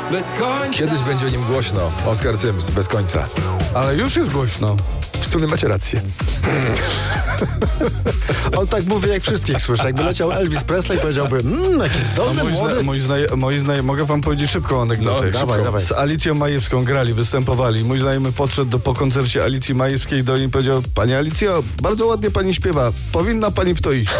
bez końca. Kiedyś będzie o nim głośno. Oskar Cyms, bez końca. Ale już jest głośno. W sumie macie rację. On tak mówi, jak wszystkich słyszę. Jakby leciał Elvis Presley, powiedziałby, jakiś zdolny, młody. Mogę wam powiedzieć szybką anegdotę. No, dawaj. Z Alicją Majewską grali, występowali. Mój znajomy podszedł po koncercie Alicji Majewskiej do niej i powiedział: Pani Alicjo, bardzo ładnie pani śpiewa. Powinna pani w to iść.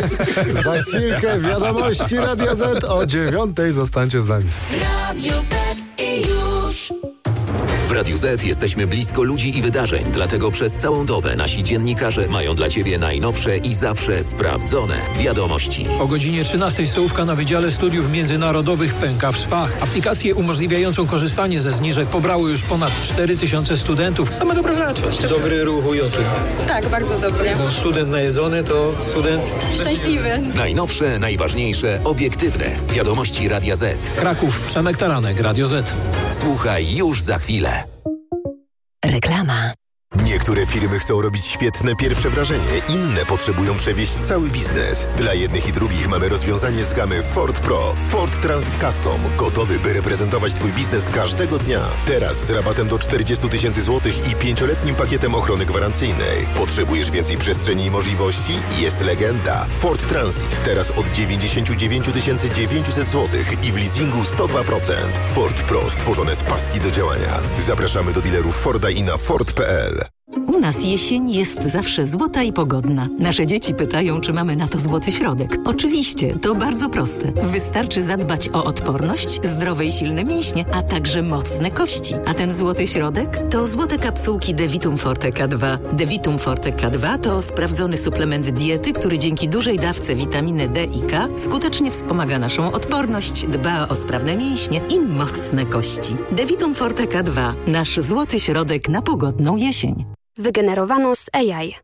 Za chwilkę wiadomości Radia Z o 9:00. Zostańcie z nami. Radio Z i już. W Radiu Z jesteśmy blisko ludzi i wydarzeń, dlatego przez całą dobę nasi dziennikarze mają dla Ciebie najnowsze i zawsze sprawdzone wiadomości. O godzinie 13:00 stołówka na Wydziale Studiów Międzynarodowych pęka w szwach. Aplikację umożliwiającą korzystanie ze zniżek pobrało już ponad 4000 studentów. Same dobre rzeczy. Dobry ruch UJ. Tak, bardzo dobry. Bo student najedzony to student Szczęśliwy. Najnowsze, najważniejsze, obiektywne wiadomości Radia Z. Kraków, Przemek Taranek, Radio Z. Słuchaj już za chwilę. Reklama. Niektóre firmy chcą robić świetne pierwsze wrażenie, inne potrzebują przewieźć cały biznes. Dla jednych i drugich mamy rozwiązanie z gamy Ford Pro. Ford Transit Custom. Gotowy, by reprezentować Twój biznes każdego dnia. Teraz z rabatem do 40 000 złotych i 5-letnim pakietem ochrony gwarancyjnej. Potrzebujesz więcej przestrzeni i możliwości? Jest legenda. Ford Transit. Teraz od 99 900 złotych i w leasingu 102%. Ford Pro. Stworzone z pasji do działania. Zapraszamy do dealerów Forda i na Ford.pl. U nas jesień jest zawsze złota i pogodna. Nasze dzieci pytają, czy mamy na to złoty środek. Oczywiście, to bardzo proste. Wystarczy zadbać o odporność, zdrowe i silne mięśnie, a także mocne kości. A ten złoty środek to złote kapsułki Devitum Forte K2. Devitum Forte K2 to sprawdzony suplement diety, który dzięki dużej dawce witaminy D i K skutecznie wspomaga naszą odporność, dba o sprawne mięśnie i mocne kości. Devitum Forte K2. Nasz złoty środek na pogodną jesień. Wygenerowano z AI.